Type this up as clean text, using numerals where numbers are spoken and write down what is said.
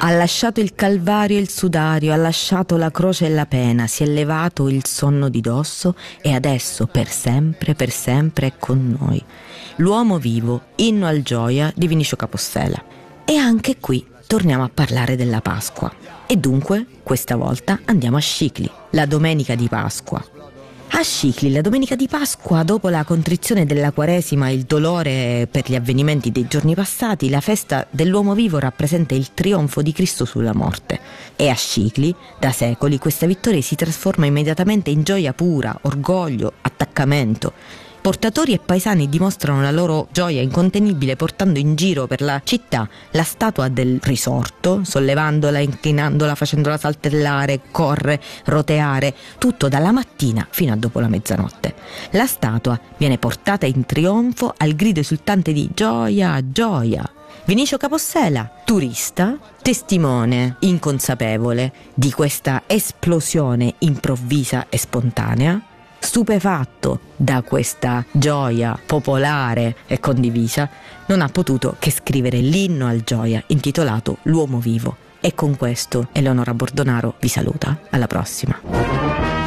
Ha lasciato il calvario e il sudario, ha lasciato la croce e la pena, si è levato il sonno di dosso e adesso per sempre è con noi. L'uomo vivo, inno al gioia di Vinicio Capossela. E anche qui torniamo a parlare della Pasqua. E dunque, questa volta andiamo a Scicli, la domenica di Pasqua. A Scicli, la domenica di Pasqua, dopo la contrizione della Quaresima e il dolore per gli avvenimenti dei giorni passati, la festa dell'uomo vivo rappresenta il trionfo di Cristo sulla morte. E a Scicli, da secoli, questa vittoria si trasforma immediatamente in gioia pura, orgoglio, attaccamento. Portatori e paesani dimostrano la loro gioia incontenibile portando in giro per la città la statua del risorto, sollevandola, inclinandola, facendola saltellare, correre, roteare, tutto dalla mattina fino a dopo la mezzanotte. La statua viene portata in trionfo al grido esultante di gioia, gioia. Vinicio Capossela, turista, testimone inconsapevole di questa esplosione improvvisa e spontanea, stupefatto da questa gioia popolare e condivisa, non ha potuto che scrivere l'inno al gioia intitolato L'uomo vivo. E con questo Eleonora Bordonaro vi saluta. Alla prossima.